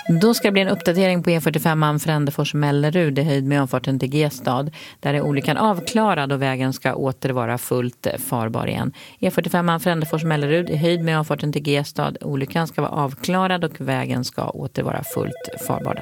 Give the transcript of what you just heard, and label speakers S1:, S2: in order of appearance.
S1: Då ska det bli en uppdatering på E45 Frändefors-Mellerud i höjd med avfarten till Gestad. Där är olyckan avklarad och vägen ska åter vara fullt farbar igen. E45 Frändefors-Mellerud i höjd med avfarten till Gestad. Olyckan ska vara avklarad och vägen ska åter vara fullt farbar.